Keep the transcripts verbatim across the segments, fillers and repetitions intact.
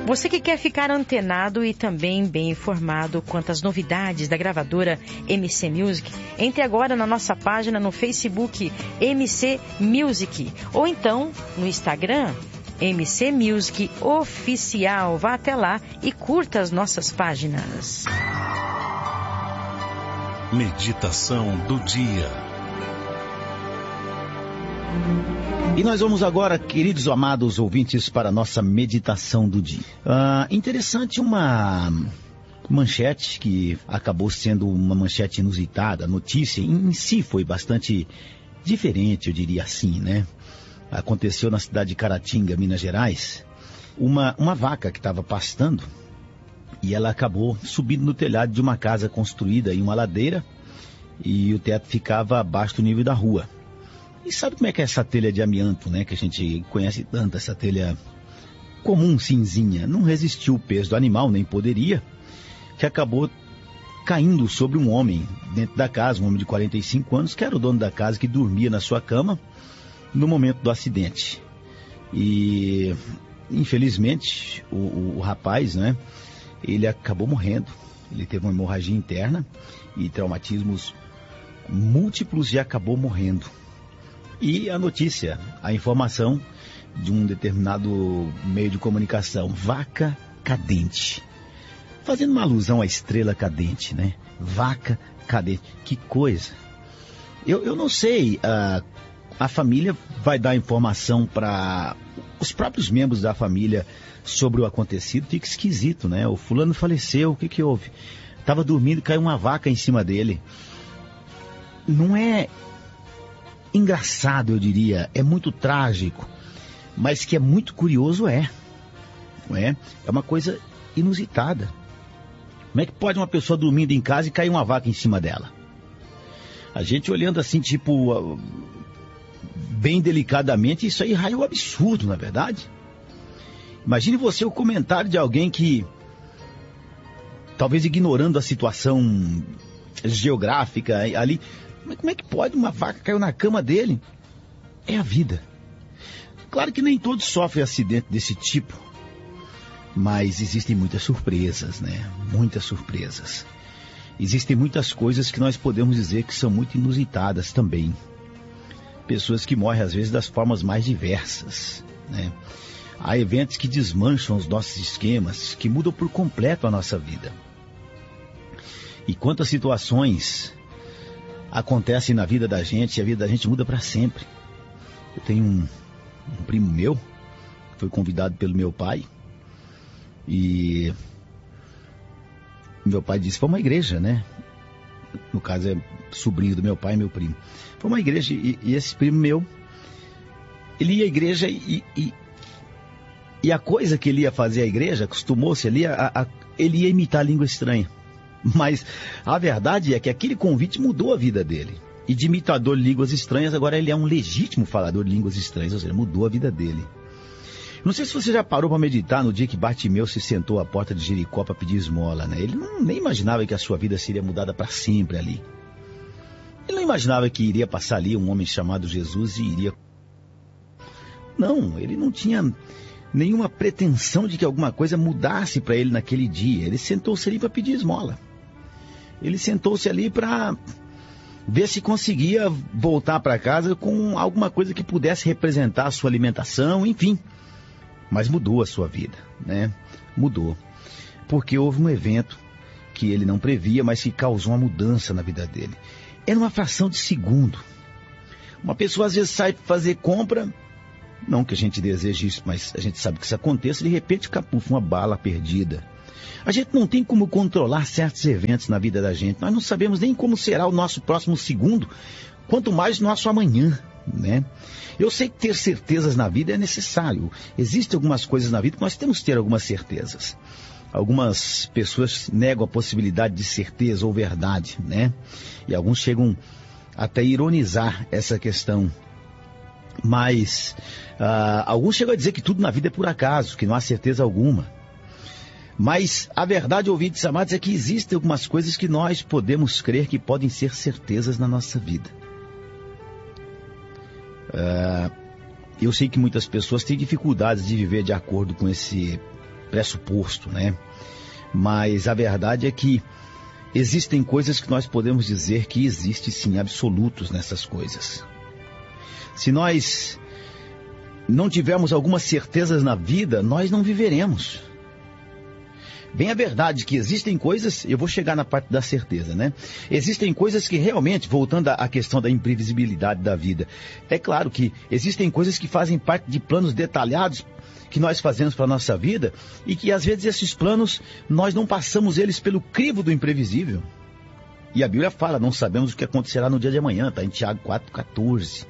Você que quer ficar antenado e também bem informado quanto às novidades da gravadora M C Music, entre agora na nossa página no Facebook M C Music ou então no Instagram M C Music Oficial. Vá até lá e curta as nossas páginas. Meditação do dia. E nós vamos agora, queridos amados ouvintes, para a nossa meditação do dia. Ah, interessante uma manchete que acabou sendo uma manchete inusitada. A notícia em si foi bastante diferente, eu diria assim, né? Aconteceu na cidade de Caratinga, Minas Gerais, uma, uma vaca que estava pastando e ela acabou subindo no telhado de uma casa construída em uma ladeira e o teto ficava abaixo do nível da rua. E sabe como é que é essa telha de amianto, né? Que a gente conhece tanto, essa telha comum, cinzinha. Não resistiu o peso do animal, nem poderia, que acabou caindo sobre um homem dentro da casa, um homem de quarenta e cinco anos, que era o dono da casa, que dormia na sua cama no momento do acidente. E, infelizmente, o, o, o rapaz, né? Ele acabou morrendo. Ele teve uma hemorragia interna e traumatismos múltiplos e acabou morrendo. E a notícia, a informação de um determinado meio de comunicação, vaca cadente. Fazendo uma alusão à estrela cadente, né? Vaca cadente. Que coisa. Eu, eu não sei, a, a família vai dar informação para os próprios membros da família sobre o acontecido. Fica esquisito, né? O fulano faleceu, o que que houve? Estava dormindo e caiu uma vaca em cima dele. Não é engraçado, eu diria, é muito trágico, mas que é muito curioso, é. Não é? É uma coisa inusitada. Como é que pode uma pessoa dormindo em casa e cair uma vaca em cima dela? A gente olhando assim, tipo, bem delicadamente, isso aí é um absurdo, na verdade. Imagine você o comentário de alguém que, talvez ignorando a situação geográfica ali, mas como é que pode uma vaca cair na cama dele? É a vida. Claro que nem todos sofrem acidente desse tipo, mas existem muitas surpresas, né? Muitas surpresas. Existem muitas coisas que nós podemos dizer que são muito inusitadas também. Pessoas que morrem às vezes das formas mais diversas, né? Há eventos que desmancham os nossos esquemas, que mudam por completo a nossa vida. E quantas situações acontecem na vida da gente, e a vida da gente muda para sempre. Eu tenho um, um primo meu, que foi convidado pelo meu pai, e meu pai disse, foi uma igreja, né? No caso é sobrinho do meu pai, meu primo. Foi uma igreja, e, e esse primo meu, ele ia à igreja, e, e, e a coisa que ele ia fazer à igreja, acostumou-se ali, a, a, ele ia imitar a língua estranha. Mas a verdade é que aquele convite mudou a vida dele. E de imitador de línguas estranhas, agora ele é um legítimo falador de línguas estranhas, ou seja, mudou a vida dele. Não sei se você já parou para meditar no dia que Bartimeu se sentou à porta de Jericó para pedir esmola, né? Ele não, nem imaginava que a sua vida seria mudada para sempre ali. Ele não imaginava que iria passar ali um homem chamado Jesus e iria... Não, ele não tinha nenhuma pretensão de que alguma coisa mudasse para ele naquele dia. Ele sentou-se ali para pedir esmola. Ele sentou-se ali para ver se conseguia voltar para casa com alguma coisa que pudesse representar a sua alimentação, enfim. Mas mudou a sua vida, né? Mudou. Porque houve um evento que ele não previa, mas que causou uma mudança na vida dele. Era uma fração de segundo. Uma pessoa às vezes sai para fazer compra, não que a gente deseje isso, mas a gente sabe que isso aconteça, de repente capufa uma bala perdida. A gente não tem como controlar certos eventos na vida da gente. Nós não sabemos nem como será o nosso próximo segundo, quanto mais o nosso amanhã, né? Eu sei que ter certezas na vida é necessário. Existem algumas coisas na vida que nós temos que ter algumas certezas. Algumas pessoas negam a possibilidade de certeza ou verdade, né? E alguns chegam até a ironizar essa questão. Mas uh, alguns chegam a dizer que tudo na vida é por acaso, que não há certeza alguma. Mas a verdade, ouvintes amados, é que existem algumas coisas que nós podemos crer que podem ser certezas na nossa vida. Uh, eu sei que muitas pessoas têm dificuldades de viver de acordo com esse pressuposto, né? Mas a verdade é que existem coisas que nós podemos dizer que existem sim absolutos nessas coisas. Se nós não tivermos algumas certezas na vida, nós não viveremos. Bem, a verdade é que existem coisas, eu vou chegar na parte da certeza, né? Existem coisas que realmente, voltando à questão da imprevisibilidade da vida, é claro que existem coisas que fazem parte de planos detalhados que nós fazemos para a nossa vida e que às vezes esses planos, nós não passamos eles pelo crivo do imprevisível. E a Bíblia fala, não sabemos o que acontecerá no dia de amanhã, está em Tiago quatro, quatorze.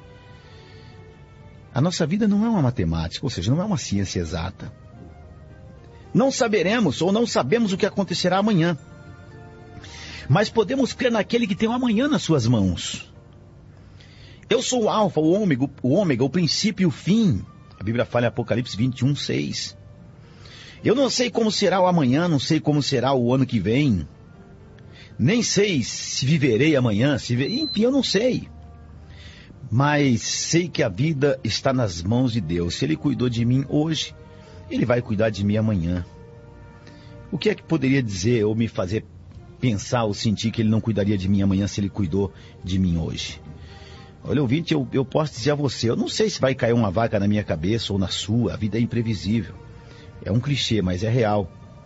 A nossa vida não é uma matemática, ou seja, não é uma ciência exata. Não saberemos ou não sabemos o que acontecerá amanhã. Mas podemos crer naquele que tem o amanhã nas suas mãos. Eu sou o alfa, o ômega, o ômega, o princípio e o fim. A Bíblia fala em Apocalipse vinte e um, seis. Eu não sei como será o amanhã, não sei como será o ano que vem. Nem sei se viverei amanhã, se viver... enfim, eu não sei. Mas sei que a vida está nas mãos de Deus. Se Ele cuidou de mim hoje, Ele vai cuidar de mim amanhã. O que é que poderia dizer ou me fazer pensar ou sentir que Ele não cuidaria de mim amanhã se Ele cuidou de mim hoje? Olha, ouvinte, eu, eu posso dizer a você, eu não sei se vai cair uma vaca na minha cabeça ou na sua, a vida é imprevisível. É um clichê, mas é real.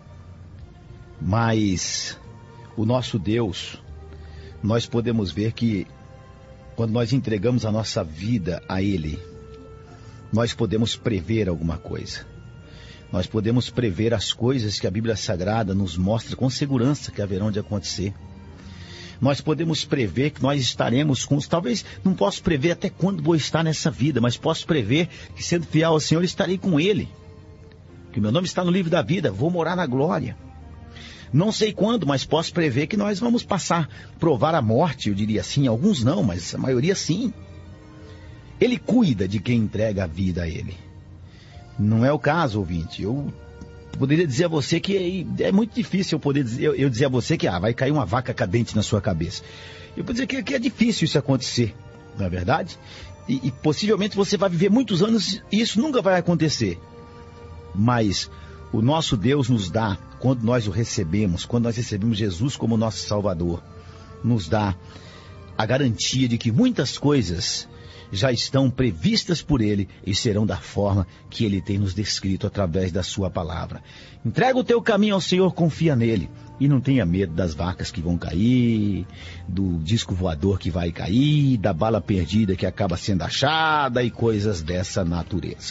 Mas o nosso Deus, nós podemos ver que quando nós entregamos a nossa vida a Ele, nós podemos prever alguma coisa. Nós podemos prever as coisas que a Bíblia Sagrada nos mostra com segurança que haverão de acontecer. Nós podemos prever que nós estaremos com os... Talvez não posso prever até quando vou estar nessa vida, mas posso prever que, sendo fiel ao Senhor, estarei com Ele. Que o meu nome está no livro da vida, vou morar na glória. Não sei quando, mas posso prever que nós vamos passar, provar a morte, eu diria assim. Alguns não, mas a maioria sim. Ele cuida de quem entrega a vida a Ele. Não é o caso, ouvinte. Eu poderia dizer a você que é, é muito difícil eu poder dizer, eu, eu dizer a você que ah, vai cair uma vaca cadente na sua cabeça. Eu poderia dizer que, que é difícil isso acontecer, não é verdade? E, e possivelmente você vai viver muitos anos e isso nunca vai acontecer. Mas o nosso Deus nos dá, quando nós o recebemos, quando nós recebemos Jesus como nosso Salvador, nos dá a garantia de que muitas coisas já estão previstas por Ele e serão da forma que Ele tem nos descrito através da sua palavra. Entrega o teu caminho ao Senhor, confia nele e não tenha medo das vacas que vão cair, do disco voador que vai cair, da bala perdida que acaba sendo achada e coisas dessa natureza.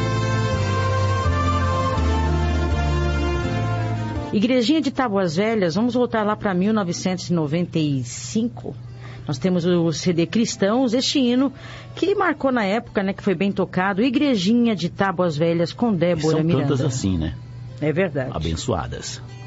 Igrejinha de Tábuas Velhas, vamos voltar lá para mil novecentos e noventa e cinco. Nós temos o C D Cristãos, este hino que marcou na época, né, que foi bem tocado, Igrejinha de Tábuas Velhas com Débora Miranda. São tantas assim, né? É verdade. Abençoadas.